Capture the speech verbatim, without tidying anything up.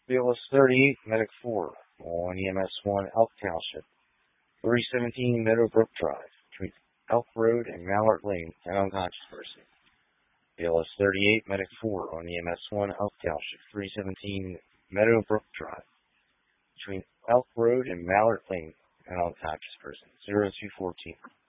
B L S thirty-eight, Medic four on E M S one, Elk Township. three seventeen Meadowbrook Drive, between Elk Road and Mallard Lane, an unconscious person. B L S thirty-eight, Medic four on E M S one, Elk Township. three seventeen Meadowbrook Drive, between Elk Road and Mallard Lane, an unconscious person. zero two fourteen.